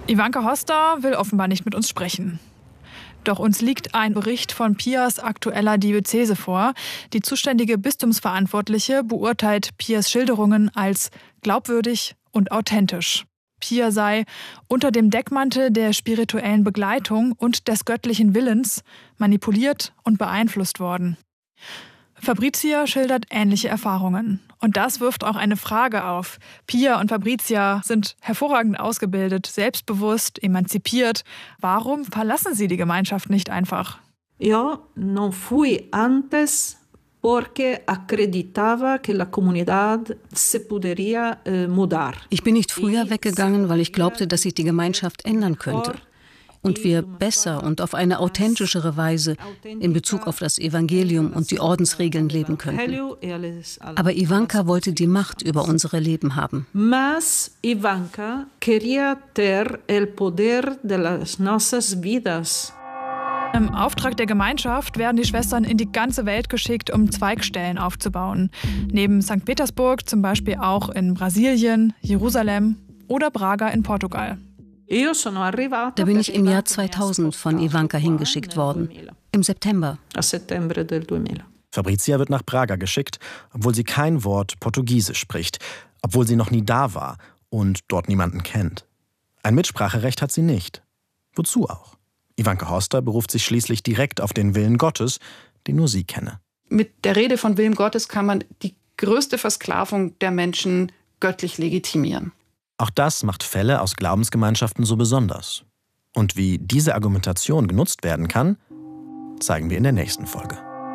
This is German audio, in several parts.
Ivanka Hoster will offenbar nicht mit uns sprechen. Doch uns liegt ein Bericht von Pias aktueller Diözese vor. Die zuständige Bistumsverantwortliche beurteilt Pias Schilderungen als glaubwürdig und authentisch. Pia sei unter dem Deckmantel der spirituellen Begleitung und des göttlichen Willens manipuliert und beeinflusst worden. Fabrizia schildert ähnliche Erfahrungen. Und das wirft auch eine Frage auf. Pia und Fabrizia sind hervorragend ausgebildet, selbstbewusst, emanzipiert. Warum verlassen sie die Gemeinschaft nicht einfach? Io non fui antes porque acreditava que la comunidad se podría mudar. Ich bin nicht früher weggegangen, weil ich glaubte, dass sich die Gemeinschaft ändern könnte. Und wir besser und auf eine authentischere Weise in Bezug auf das Evangelium und die Ordensregeln leben könnten. Aber Ivanka wollte die Macht über unsere Leben haben. Mas Ivanka quería ter el poder de las nuestras vidas. Im Auftrag der Gemeinschaft werden die Schwestern in die ganze Welt geschickt, um Zweigstellen aufzubauen. Neben St. Petersburg zum Beispiel auch in Brasilien, Jerusalem oder Braga in Portugal. Da bin ich im Jahr 2000 von Ivanka hingeschickt worden, im September. Fabrizia wird nach Braga geschickt, obwohl sie kein Wort Portugiesisch spricht, obwohl sie noch nie da war und dort niemanden kennt. Ein Mitspracherecht hat sie nicht. Wozu auch? Ivanka Hoster beruft sich schließlich direkt auf den Willen Gottes, den nur sie kenne. Mit der Rede von Willen Gottes kann man die größte Versklavung der Menschen göttlich legitimieren. Auch das macht Fälle aus Glaubensgemeinschaften so besonders. Und wie diese Argumentation genutzt werden kann, zeigen wir in der nächsten Folge.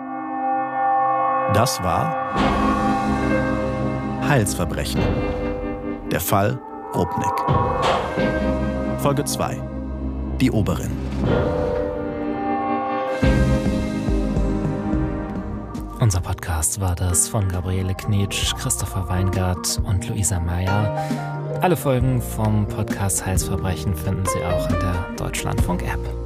Das war Heilsverbrechen. Der Fall Rupnik. Folge 2. Die Oberin. Unser Podcast war das von Gabriele Knitsch, Christopher Weingart und Luisa Meyer. Alle Folgen vom Podcast Heilsverbrechen finden Sie auch in der Deutschlandfunk-App.